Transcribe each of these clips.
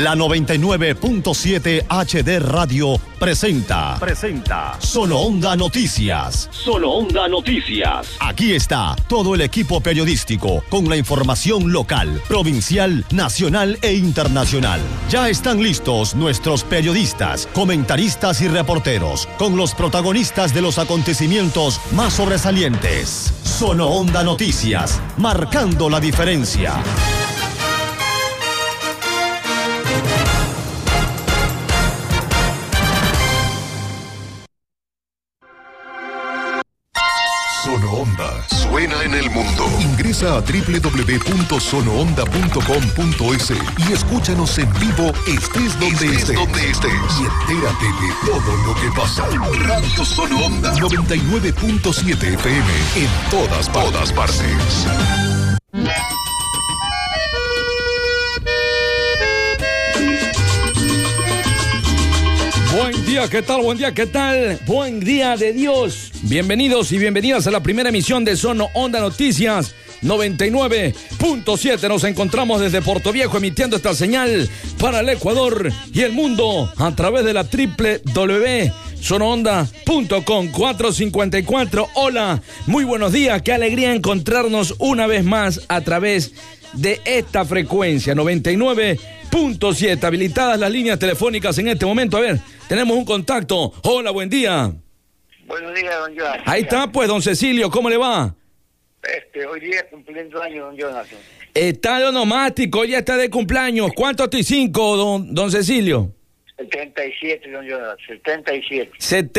La 99.7 HD Radio presenta Solo Onda Noticias. Aquí está todo el equipo periodístico con la información local, provincial, nacional e internacional. Ya están listos nuestros periodistas, comentaristas y reporteros con los protagonistas de los acontecimientos más sobresalientes. Solo Onda Noticias, marcando la diferencia. Sono Onda suena en el mundo. Ingresa a www.sonoonda.com.es y escúchanos en vivo, estés donde estés. Y entérate de todo lo que pasa. Radio Sono Onda 99.7 FM en todas partes. Buen día, ¿qué tal? Buen día, ¿qué tal? Buen día de Dios. Bienvenidos y bienvenidas a la primera emisión de Sono Onda Noticias 99.7. Nos encontramos desde Portoviejo emitiendo esta señal para el Ecuador y el mundo a través de la www.sonoonda.com 454. Hola, muy buenos días. Qué alegría encontrarnos una vez más a través de esta frecuencia 99.7. Habilitadas las líneas telefónicas en este momento. A ver, tenemos un contacto. Hola, buen día. Buenos días, don Jonathan. Ahí está, pues, don Cecilio, ¿cómo le va? Hoy día cumpliendo años, don Jonathan. Está de onomástico, ya está de cumpleaños. ¿Cuánto estoy 5, don Cecilio? 77, don Jonathan, 77.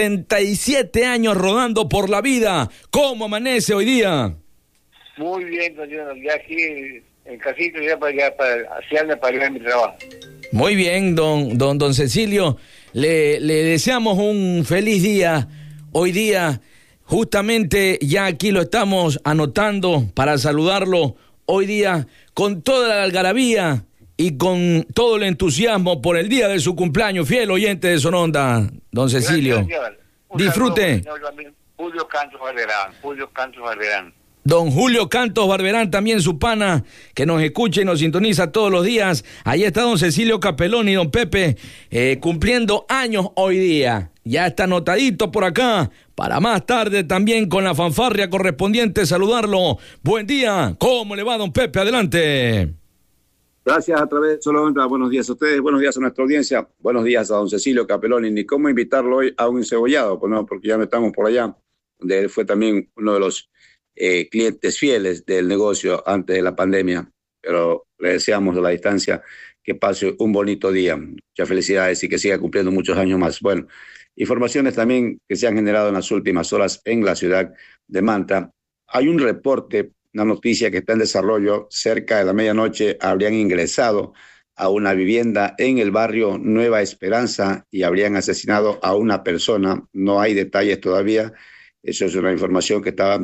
77 años rodando por la vida. ¿Cómo amanece hoy día? Muy bien, don Jonathan, ya aquí en casito, ya para hacerme para ir a mi trabajo. Muy bien, don Cecilio. Le deseamos un feliz día. Hoy día, justamente ya aquí lo estamos anotando para saludarlo. Hoy día, con toda la algarabía y con todo el entusiasmo por el día de su cumpleaños, fiel oyente de Sononda, don Cecilio. Gracias, Disfrute. Julio Cantos Barberán. Don Julio Cantos Barberán, también su pana, que nos escucha y nos sintoniza todos los días. Ahí está don Cecilio Capelón y don Pepe, cumpliendo años hoy día. Ya está anotadito por acá, para más tarde también con la fanfarria correspondiente saludarlo. Buen día, ¿cómo le va, don Pepe? Adelante. Gracias a través de Solo Onda. Buenos días a ustedes, buenos días a nuestra audiencia, buenos días a don Cecilio Capelón. Y ni cómo invitarlo hoy a un encebollado, pues no, porque ya no estamos por allá, donde él fue también uno de los clientes fieles del negocio antes de la pandemia, pero le deseamos a la distancia que pase un bonito día, muchas felicidades y que siga cumpliendo muchos años más. Bueno, informaciones también que se han generado en las últimas horas en la ciudad de Manta. Hay un reporte, una noticia que está en desarrollo. Cerca de la medianoche habrían ingresado a una vivienda en el barrio Nueva Esperanza y habrían asesinado a una persona. No hay detalles todavía. Eso es una información que estaba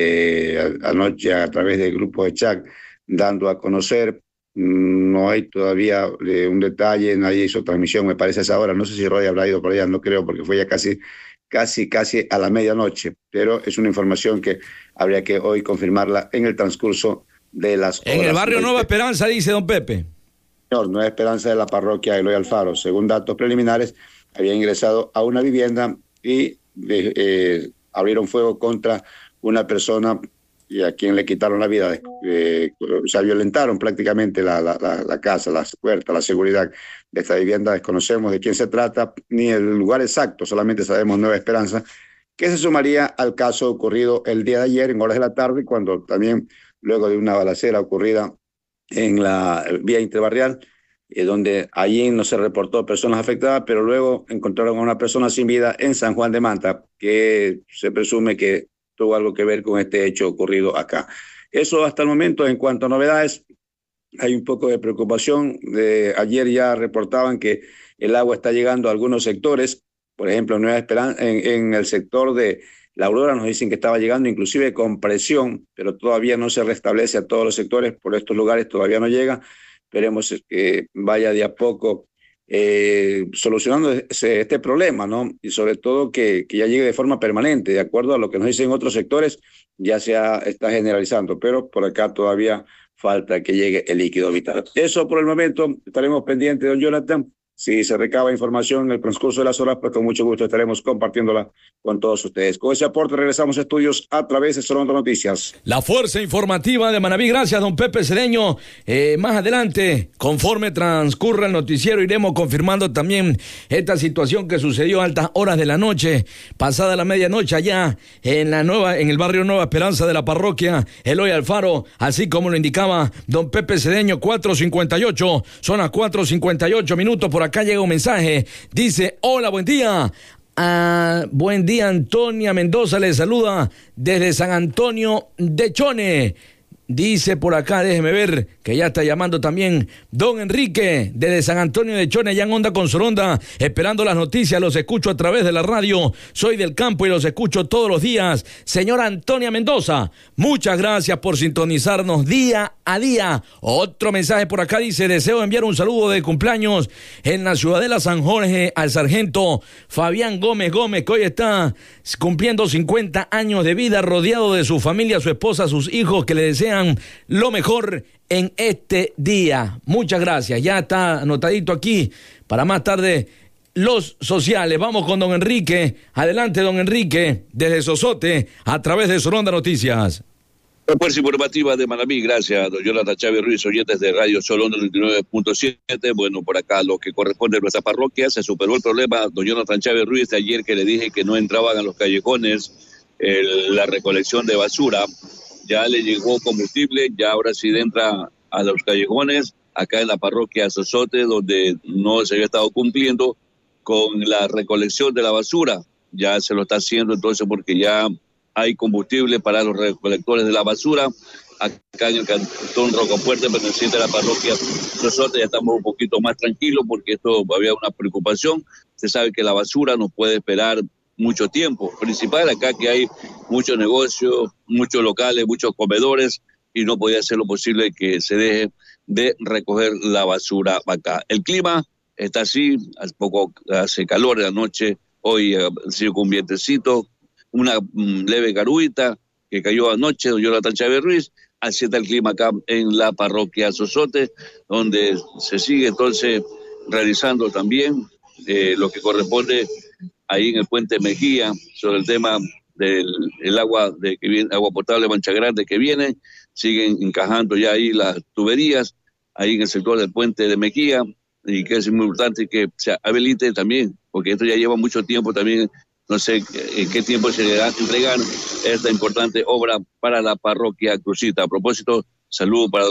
anoche a través del grupo de chat dando a conocer. No hay todavía un detalle, nadie hizo transmisión, me parece a esa hora. No sé si Roy habrá ido por allá, no creo, porque fue ya casi a la medianoche. Pero es una información que habría que hoy confirmarla en el transcurso de las horas. En el barrio Nueva Esperanza, dice don Pepe. Señor, Nueva Esperanza de la parroquia de Eloy Alfaro. Según datos preliminares, había ingresado a una vivienda y abrieron fuego contra una persona y a quien le quitaron la vida. O sea, violentaron prácticamente la casa, las puertas, la seguridad de esta vivienda. Desconocemos de quién se trata ni el lugar exacto, solamente sabemos Nueva Esperanza, que se sumaría al caso ocurrido el día de ayer en horas de la tarde, cuando también luego de una balacera ocurrida en la vía interbarrial, donde allí no se reportó personas afectadas, pero luego encontraron a una persona sin vida en San Juan de Manta, que se presume que tuvo algo que ver con este hecho ocurrido acá. Eso hasta el momento. En cuanto a novedades, hay un poco de preocupación. Ayer ya reportaban que el agua está llegando a algunos sectores, por ejemplo, en Nueva Esperanza, en el sector de La Aurora nos dicen que estaba llegando inclusive con presión, pero todavía no se restablece a todos los sectores. Por estos lugares todavía no llega. Esperemos que vaya de a poco solucionando este problema, ¿no? Y sobre todo que ya llegue de forma permanente, de acuerdo a lo que nos dicen otros sectores, ya se está generalizando, pero por acá todavía falta que llegue el líquido vital. Eso por el momento, estaremos pendientes, don Jonathan. Si se recaba información en el transcurso de las horas, pues con mucho gusto estaremos compartiéndola con todos ustedes. Con ese aporte regresamos a estudios a través de Solo Noticias. La fuerza informativa de Manabí. Gracias, don Pepe Cedeño. Más adelante, conforme transcurra el noticiero, iremos confirmando también esta situación que sucedió a altas horas de la noche, pasada la medianoche, allá en el barrio Nueva Esperanza de la parroquia Eloy Alfaro, así como lo indicaba don Pepe Cedeño. 4:58, son las 4:58 minutos. Por acá llega un mensaje, dice: hola, buen día. Buen día, Antonia Mendoza le saluda desde San Antonio de Chone. Dice por acá, déjeme ver, que ya está llamando también don Enrique, desde San Antonio de Chone, ya en Onda con Soronda, esperando las noticias, los escucho a través de la radio, soy del campo y los escucho todos los días. Señora Antonia Mendoza, muchas gracias por sintonizarnos día a día. Otro mensaje por acá dice: deseo enviar un saludo de cumpleaños en la Ciudadela San Jorge al sargento Fabián Gómez, que hoy está cumpliendo 50 años de vida, rodeado de su familia, su esposa, sus hijos, que le desean lo mejor en este día. Muchas gracias. Ya está anotadito aquí para más tarde los sociales. Vamos con don Enrique. Adelante, don Enrique, desde Sosote, a través de Soronda Noticias. La fuerza informativa de Manabí, gracias, don Jonathan Chávez Ruiz, oyentes de Radio Sol 99.7. Bueno, por acá lo que corresponde a nuestra parroquia, se superó el problema, don Jonathan Chávez Ruiz, de ayer que le dije que no entraban a los callejones la recolección de basura. Ya le llegó combustible, ya ahora sí entra a los callejones, acá en la parroquia Sosote, donde no se había estado cumpliendo con la recolección de la basura. Ya se lo está haciendo entonces porque ya hay combustible para los recolectores de la basura. Acá en el cantón Rocafuerte, perteneciente a la parroquia Sosote, ya estamos un poquito más tranquilos porque esto había una preocupación. Se sabe que la basura no puede esperar mucho tiempo. Principal acá que hay muchos negocios, muchos locales, muchos comedores y no podía ser lo posible que se deje de recoger la basura acá. El clima está así, al poco hace calor en la noche, hoy ha sido con un vientecito, una leve garuita que cayó anoche, don Jonathan Chávez Ruiz. Así está el clima acá en la parroquia Sosote, donde se sigue entonces realizando también lo que corresponde ahí en el puente Mejía, sobre el tema del agua que viene, agua potable Mancha Grande que viene, siguen encajando ya ahí las tuberías, ahí en el sector del puente de Mejía, y que es muy importante que se habilite también, porque esto ya lleva mucho tiempo también, no sé en qué tiempo se le va a entregar esta importante obra para la parroquia Crucita. A propósito, saludo para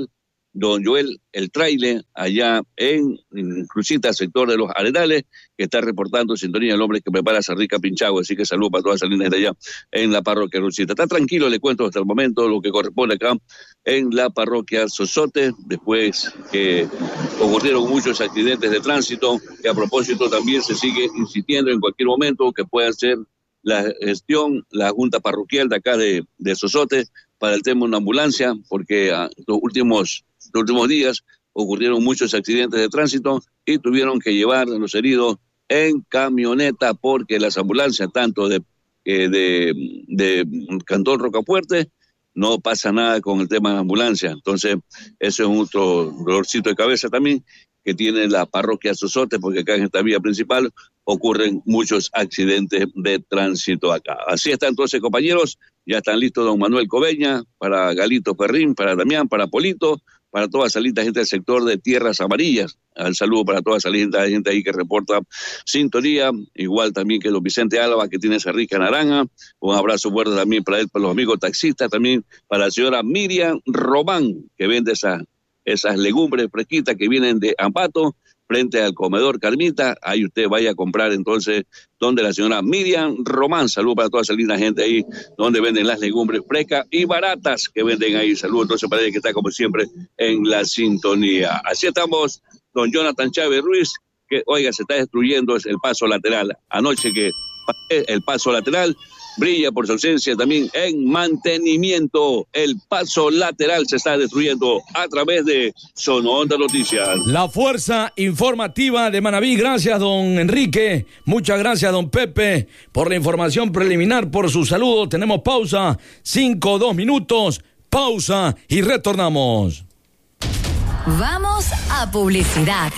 don Joel, el trailer, allá en Crucita, sector de los Arenales, que está reportando sintonía, el hombre que prepara esa rica pinchagua, así que saludo para todas esas líneas de allá en la parroquia Crucita. Está tranquilo, le cuento hasta el momento lo que corresponde acá en la parroquia Sosote, después que ocurrieron muchos accidentes de tránsito, que a propósito también se sigue insistiendo en cualquier momento que pueda hacer la gestión, la junta parroquial de acá de Sosote, para el tema de una ambulancia, porque los últimos días ocurrieron muchos accidentes de tránsito y tuvieron que llevar a los heridos en camioneta porque las ambulancias, tanto de Cantón Rocafuerte, no pasa nada con el tema de la ambulancia. Entonces, eso es otro dolorcito de cabeza también que tiene la parroquia Sosote, porque acá en esta vía principal ocurren muchos accidentes de tránsito acá. Así está entonces, compañeros, ya están listos don Manuel Coveña, para Galito Perrín, para Damián, para Polito, para toda esa linda gente del sector de Tierras Amarillas. Al saludo para toda esa linda gente ahí que reporta sintonía, igual también que don Vicente Álava, que tiene esa rica naranja. Un abrazo fuerte también para él, para los amigos taxistas, también para la señora Miriam Román, que vende esas legumbres fresquitas que vienen de Ambato, frente al comedor Carmita. Ahí usted vaya a comprar entonces donde la señora Miriam Román. Saludos para toda esa linda gente ahí donde venden las legumbres frescas y baratas que venden ahí. Saludos entonces para ella que está como siempre en la sintonía. Así estamos, don Jonathan Chávez Ruiz, que oiga, se está destruyendo el paso lateral. Anoche que el paso lateral brilla por su ausencia también en mantenimiento. El paso lateral se está destruyendo a través de Sonoonda Noticias. La fuerza informativa de Manabí. Gracias, don Enrique. Muchas gracias, don Pepe, por la información preliminar, por su saludo. Tenemos pausa, 2 minutos, pausa y retornamos. Vamos a publicidad.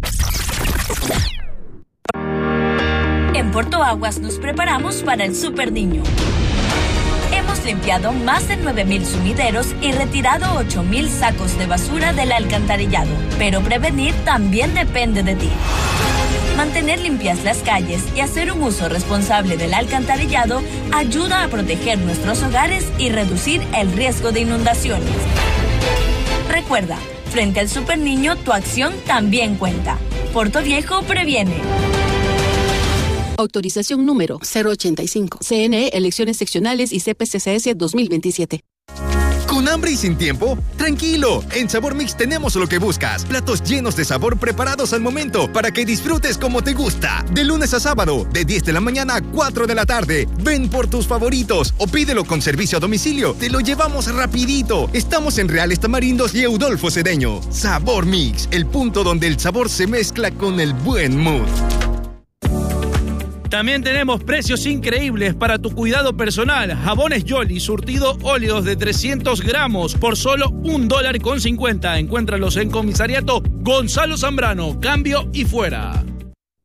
En Porto Aguas nos preparamos para el Super Niño. Hemos limpiado más de 9,000 sumideros y retirado 8,000 sacos de basura del alcantarillado. Pero prevenir también depende de ti. Mantener limpias las calles y hacer un uso responsable del alcantarillado ayuda a proteger nuestros hogares y reducir el riesgo de inundaciones. Recuerda, frente al Super Niño, tu acción también cuenta. Porto Viejo previene. Autorización número 085. CNE, Elecciones Seccionales y CPCCS 2027. ¿Con hambre y sin tiempo? ¡Tranquilo! En Sabor Mix tenemos lo que buscas. Platos llenos de sabor preparados al momento para que disfrutes como te gusta. De lunes a sábado, de 10 de la mañana a 4 de la tarde. Ven por tus favoritos o pídelo con servicio a domicilio. Te lo llevamos rapidito. Estamos en Reales Tamarindos y Eudolfo Cedeño. Sabor Mix, el punto donde el sabor se mezcla con el buen mood. También tenemos precios increíbles para tu cuidado personal. Jabones Yoli, surtido óleos de 300 gramos por solo $1.50. Encuéntralos en Comisariato Gonzalo Zambrano. Cambio y fuera.